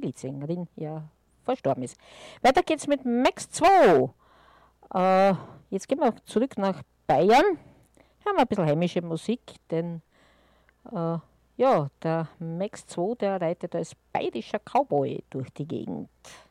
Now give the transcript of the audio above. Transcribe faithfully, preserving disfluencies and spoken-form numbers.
Leadsängerin ja verstorben ist. Weiter geht's mit Max zwei. Äh, jetzt gehen wir zurück nach Bayern. Haben wir ein bisschen heimische Musik, denn äh, ja, der Max zwei, der reitet als bayerischer Cowboy durch die Gegend.